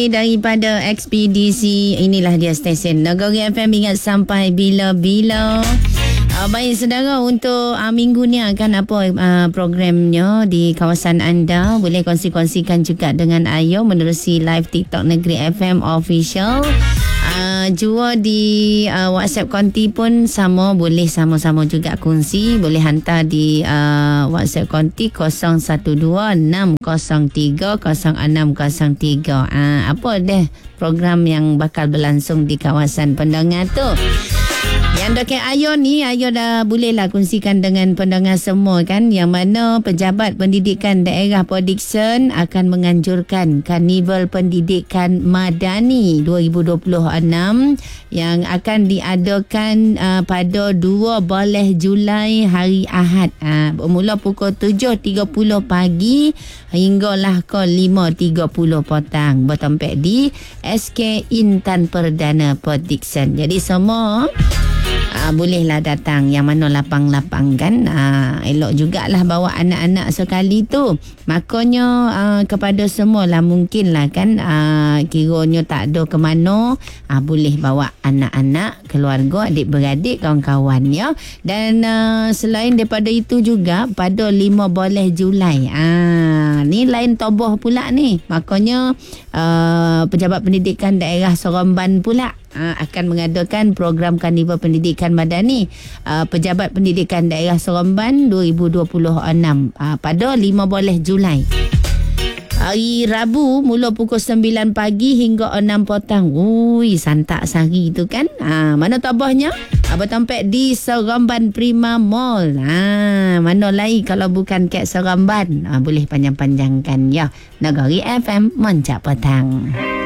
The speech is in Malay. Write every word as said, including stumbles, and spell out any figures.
Daripada ekspedisi, inilah dia stesen Negeri F M, ingat sampai bila-bila. Uh, baik saudara, untuk uh, minggu ni akan apa uh, programnya di kawasan anda, boleh kongsi-kongsikan juga dengan Ayo menerusi live TikTok Negeri F M Official. Uh, jua di uh, WhatsApp konti pun sama, boleh sama-sama juga kongsi. Boleh hantar di uh, WhatsApp konti kosong satu dua enam kosong tiga kosong enam kosong tiga. Uh, apa deh program yang bakal berlangsung di kawasan pendengar tu. Yang dekat Ayo ni, Ayo dah bolehlah kongsikan dengan pendengar semua kan, yang mana Pejabat Pendidikan Daerah Port Dickson akan menganjurkan Karnival Pendidikan Madani dua ribu dua puluh enam yang akan diadakan uh, pada dua belas Julai hari Ahad, uh, bermula pukul tujuh tiga puluh pagi hinggalah ke lima tiga puluh petang, bertempat di S K Intan Perdana Port Dickson. Jadi semua Uh, bolehlah datang, yang mana lapang-lapang kan. Uh, elok jugalah bawa anak-anak sekali tu. Makanya uh, kepada semua lah, mungkin lah kan, uh, kiranya tak ada ke mana, uh, boleh bawa anak-anak, keluarga, adik-beradik, kawan-kawan ya. Dan uh, selain daripada itu juga pada lima belas Julai, uh, ni lain toboh pula ni. Makanya uh, Pejabat Pendidikan Daerah Seremban pula Uh, akan mengadakan program Karnival Pendidikan Madani uh, Pejabat Pendidikan Daerah Seremban dua ribu dua puluh enam uh, pada lima belas Julai. Hari Rabu mula pukul sembilan pagi hingga enam petang. Ui, santak sari tu kan. Ha, mana tabahnya? Ha, bertempat di Seremban Prima Mall. Ha, mana lain kalau bukan kat Seremban. Ha, boleh panjang-panjangkan ya. Negeri F M Moncak Petang.